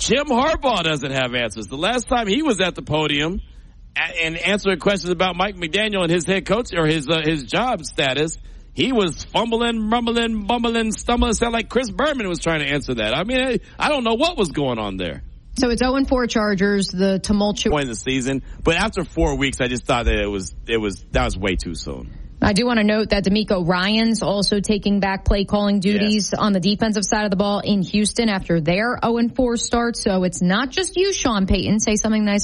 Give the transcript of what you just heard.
Jim Harbaugh doesn't have answers. The last time he was at the podium and answering questions about Mike McDaniel and his head coach or his job status, he was fumbling, rumbling, bumbling, stumbling. Sound like Chris Berman was trying to answer that. I mean, I don't know what was going on there. So it's 0-4 Chargers, the tumultuous point of the season. But after 4 weeks, I just thought that that was way too soon. I do want to note that DeMeco Ryans also taking back play calling duties on the defensive side of the ball in Houston after their 0-4 start. So it's not just you, Sean Payton. Say something nice